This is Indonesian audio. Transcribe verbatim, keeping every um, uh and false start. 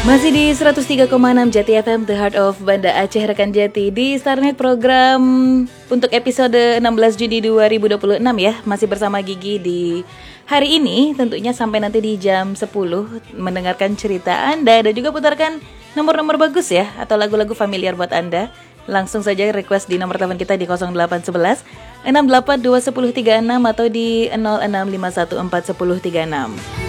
Masih di seratus tiga koma enam Jati F M, The Heart of Banda Aceh, rekan Jati. Di Starnet program untuk episode enam belas Juni dua ribu dua puluh enam ya. Masih bersama Gigi di hari ini, tentunya sampai nanti di jam sepuluh mendengarkan cerita Anda dan juga putarkan nomor-nomor bagus ya, atau lagu-lagu familiar buat Anda. Langsung saja request di nomor telepon kita di nol delapan satu satu enam delapan dua satu nol tiga enam atau di nol enam lima satu empat satu nol tiga enam.